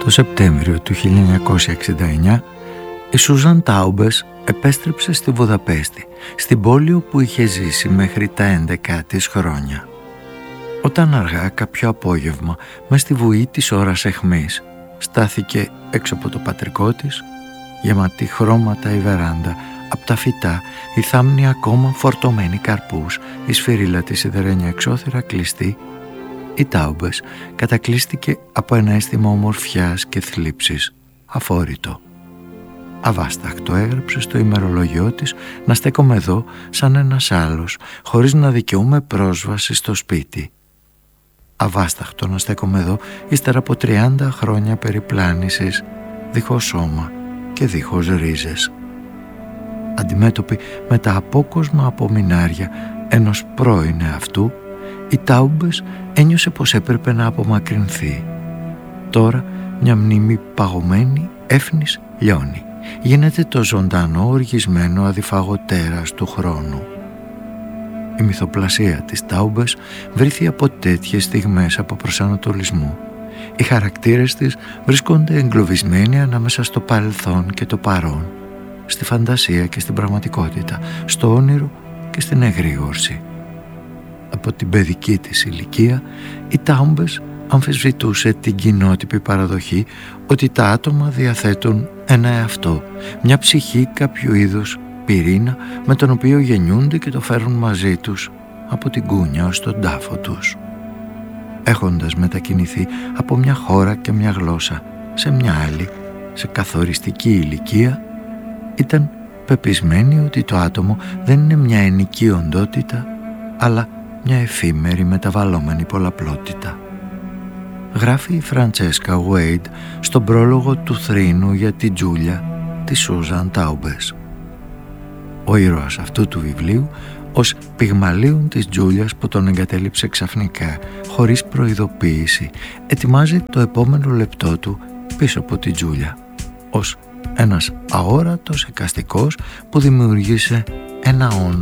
Το Σεπτέμβριο του 1969 η Σούζαν Τάουμπες επέστρεψε στη Βουδαπέστη, στην πόλη όπου είχε ζήσει μέχρι τα 11 της χρόνια. Όταν αργά κάποιο απόγευμα, μες στη βουή της ώρας αιχμής, στάθηκε έξω από το πατρικό της, γεματή χρώματα η βεράντα, απ' τα φυτά, η θάμνη ακόμα φορτωμένη καρπούς, η σφυρίλα της σιδερένια εξώθυρα κλειστή, η Τάουμπες κατακλείστηκε από ένα αίσθημα ομορφιάς και θλίψης, αφόρητο. Αβάσταχτο έγραψε στο ημερολόγιό της να στέκομαι εδώ σαν ένας άλλος, χωρίς να δικαιούμαι πρόσβαση στο σπίτι. Αβάσταχτο να στέκομαι εδώ ύστερα από 30 χρόνια περιπλάνησης, δίχως σώμα και δίχως ρίζες. Αντιμέτωπη με τα απόκοσμα απομεινάρια ενός πρώην εαυτού, η Τάουμπες ένιωσε πως έπρεπε να απομακρυνθεί. Τώρα μια μνήμη παγωμένη έφνης λιώνει. Γίνεται το ζωντανό οργισμένο αδιφάγο τέρας του χρόνου. Η μυθοπλασία της Τάουμπες βρήθη από τέτοιες στιγμές από προσανατολισμού. Οι χαρακτήρες της βρίσκονται εγκλωβισμένοι ανάμεσα στο παρελθόν και το παρόν, στη φαντασία και στην πραγματικότητα, στο όνειρο και στην εγρήγορση. Από την παιδική της ηλικία, η Τάουμπες αμφισβητούσε την κοινότυπη παραδοχή ότι τα άτομα διαθέτουν ένα εαυτό, μια ψυχή κάποιου είδους πυρήνα με τον οποίο γεννιούνται και το φέρουν μαζί τους από την κούνια ως τον τάφο τους. Έχοντας μετακινηθεί από μια χώρα και μια γλώσσα σε μια άλλη, σε καθοριστική ηλικία, ήταν πεπισμένη ότι το άτομο δεν είναι μια ενική οντότητα, αλλά μια εφήμερη μεταβαλλόμενη πολλαπλότητα. Γράφει η Φραντσέσκα Ουέιντ στον πρόλογο του θρήνου για την Τζούλια της Σούζαν Τάουμπες. Ο ήρωας αυτού του βιβλίου, ως πυγμαλίον της Τζούλιας που τον εγκατέλειψε ξαφνικά, χωρίς προειδοποίηση, ετοιμάζει το επόμενο λεπτό του πίσω από την Τζούλια, ως ένας αόρατος εκαστικός που δημιουργήσε ένα όν